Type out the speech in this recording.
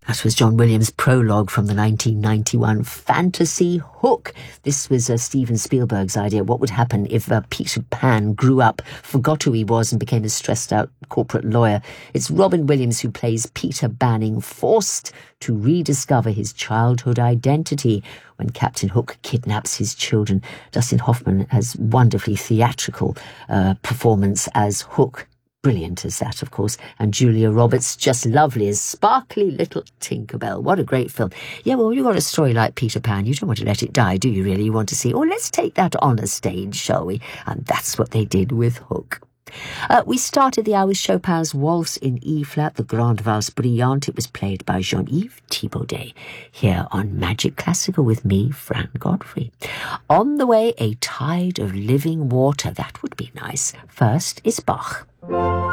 That was John Williams' prologue from the 1991 fantasy Hook. This was Steven Spielberg's idea. What would happen if Peter Pan grew up, forgot who he was, and became a stressed-out corporate lawyer? It's Robin Williams who plays Peter Banning, forced to rediscover his childhood identity when Captain Hook kidnaps his children. Dustin Hoffman has wonderfully theatrical performance as Hook. Brilliant as that, of course. And Julia Roberts, just lovely as sparkly little Tinkerbell. What a great film. Yeah, well, you've got a story like Peter Pan. You don't want to let it die, do you really? You want to see, let's take that on a stage, shall we? And that's what they did with Hook. We started the hour with Chopin's Waltz in E-flat, the Grande Valse Brillante. It was played by Jean-Yves Thibaudet, here on Magic Classical with me, Fran Godfrey. On the way, a tide of living water. That would be nice. First is Bach.